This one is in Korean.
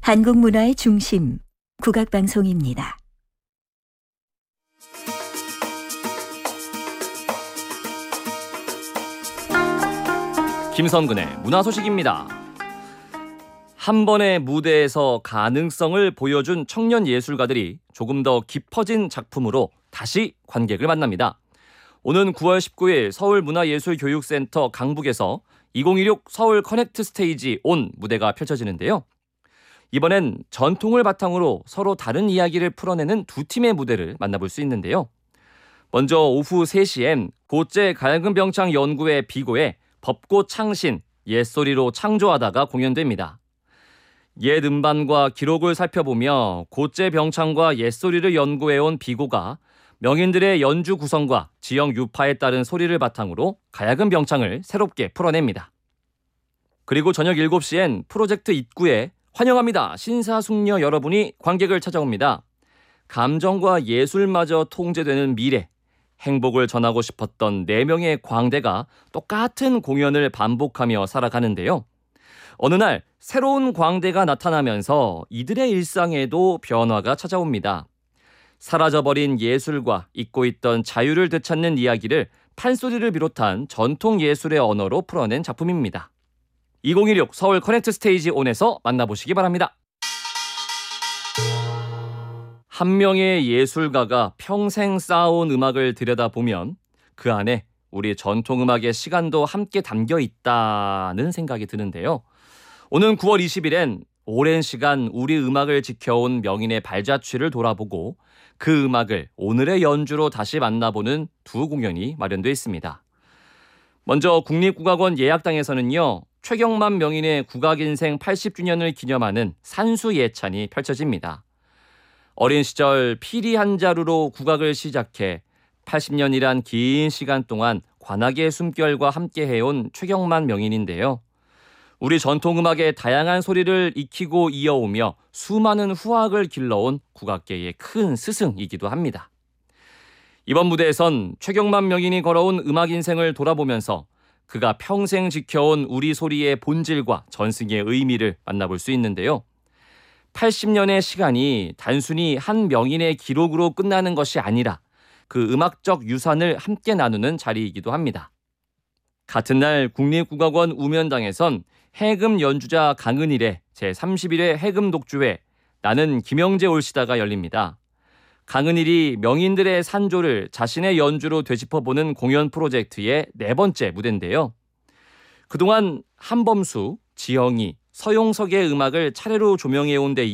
한국 문화의 중심, 국악방송입니다. 김선근의 문화소식입니다. 한 번의 무대에서 가능성을 보여준 청년 예술가들이 조금 더 깊어진 작품으로 다시 관객을 만납니다. 오는 9월 19일 서울문화예술교육센터 강북에서 2016 서울 커넥트 스테이지 온 무대가 펼쳐지는데요. 이번엔 전통을 바탕으로 서로 다른 이야기를 풀어내는 두 팀의 무대를 만나볼 수 있는데요. 먼저 오후 3시엔 고제 갈금병창 연구회 비고의 법고 창신, 옛소리로 창조하다가 공연됩니다. 옛 음반과 기록을 살펴보며 고제 병창과 옛소리를 연구해온 비고가 명인들의 연주 구성과 지역 유파에 따른 소리를 바탕으로 가야금 병창을 새롭게 풀어냅니다. 그리고 저녁 7시엔 프로젝트 입구에 환영합니다. 신사숙녀 여러분이 관객을 찾아옵니다. 감정과 예술마저 통제되는 미래, 행복을 전하고 싶었던 4명의 광대가 똑같은 공연을 반복하며 살아가는데요. 어느 날 새로운 광대가 나타나면서 이들의 일상에도 변화가 찾아옵니다. 사라져버린 예술과 잊고 있던 자유를 되찾는 이야기를 판소리를 비롯한 전통 예술의 언어로 풀어낸 작품입니다. 2016 서울 커넥트 스테이지 온에서 만나보시기 바랍니다. 한 명의 예술가가 평생 쌓아온 음악을 들여다보면 그 안에 우리 전통음악의 시간도 함께 담겨 있다는 생각이 드는데요. 오는 9월 20일엔 오랜 시간 우리 음악을 지켜온 명인의 발자취를 돌아보고 그 음악을 오늘의 연주로 다시 만나보는 두 공연이 마련되어 있습니다. 먼저 국립국악원 예약당에서는요. 최경만 명인의 국악인생 80주년을 기념하는 산수예찬이 펼쳐집니다. 어린 시절 피리 한 자루로 국악을 시작해 80년이란 긴 시간 동안 관악의 숨결과 함께 해온 최경만 명인인데요. 우리 전통음악의 다양한 소리를 익히고 이어오며 수많은 후학을 길러온 국악계의 큰 스승이기도 합니다. 이번 무대에선 최경만 명인이 걸어온 음악 인생을 돌아보면서 그가 평생 지켜온 우리 소리의 본질과 전승의 의미를 만나볼 수 있는데요. 80년의 시간이 단순히 한 명인의 기록으로 끝나는 것이 아니라 그 음악적 유산을 함께 나누는 자리이기도 합니다. 같은 날 국립국악원 우면당에선 해금 연주자 강은일의 제31회 해금 독주회 나는 김영재 올시다가 열립니다. 강은일이 명인들의 산조를 자신의 연주로 되짚어보는 공연 프로젝트의 4번째 무대인데요. 그동안 한범수, 지영이, 서용석의 음악을 차례로 조명해온 데